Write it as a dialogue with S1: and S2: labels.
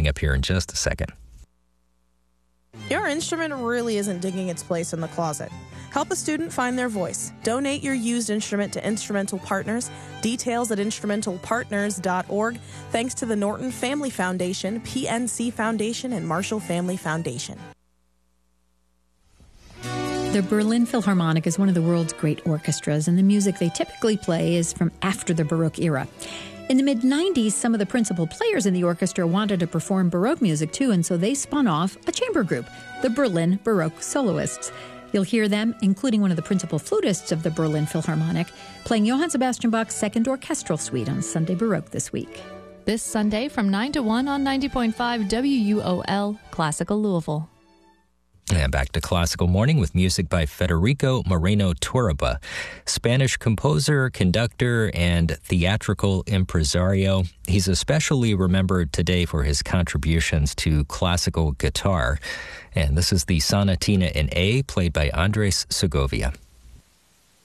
S1: coming up here in just a second.
S2: Your instrument really isn't digging its place in the closet. Help a student find their voice. Donate your used instrument to Instrumental Partners. Details at instrumentalpartners.org. Thanks to the Norton Family Foundation, PNC Foundation, and Marshall Family Foundation.
S3: The Berlin Philharmonic is one of the world's great orchestras, and the music they typically play is from after the Baroque era. In the mid-90s, some of the principal players in the orchestra wanted to perform Baroque music too, and so they spun off a chamber group, the Berlin Baroque Soloists. You'll hear them, including one of the principal flutists of the Berlin Philharmonic, playing Johann Sebastian Bach's Second Orchestral Suite on Sunday Baroque this week.
S4: This Sunday from 9 to 1 on 90.5 WUOL, Classical Louisville.
S1: And back to Classical Morning with music by Federico Moreno Turaba, Spanish composer, conductor, and theatrical impresario. He's especially remembered today for his contributions to classical guitar. And this is the Sonatina in A, played by Andres Segovia.